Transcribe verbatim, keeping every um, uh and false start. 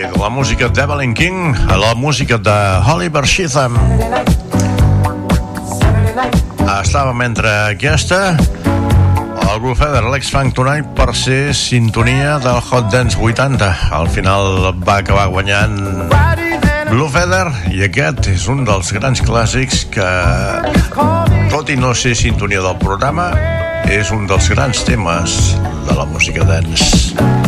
la música d'Evelyn King, la música de Oliver Sheatham. Estàvem entre aquesta, el Blue Feather, l'X-Funk Tonight, per ser sintonia del Hot Dance vuitanta. Al final va acabar guanyant Blue Feather, i aquest és un dels grans clàssics que, tot i no ser sintonia del programa, és un dels grans temes de la música dance.